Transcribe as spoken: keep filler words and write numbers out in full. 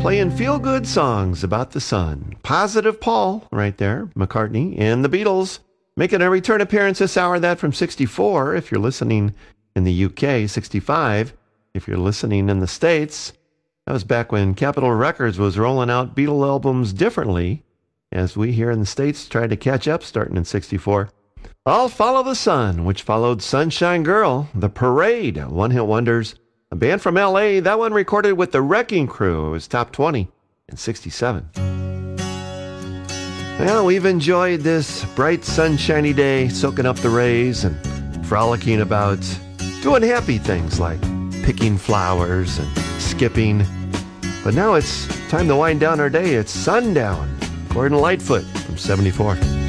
playing feel-good songs about the sun. Positive Paul, right there, McCartney, and the Beatles, making a return appearance this hour. That from sixty-four, if you're listening in the U K, sixty-five, if you're listening in the States. That was back when Capitol Records was rolling out Beatle albums differently, as we here in the States tried to catch up starting in sixty-four. I'll Follow the Sun, which followed Sunshine Girl, The Parade, One Hit Wonders, a band from L A, that one recorded with the Wrecking Crew. It was top twenty in sixty-seven. Well, we've enjoyed this bright, sunshiny day, soaking up the rays and frolicking about doing happy things like picking flowers and skipping. But now it's time to wind down our day. It's sundown. Gordon Lightfoot from seventy-four.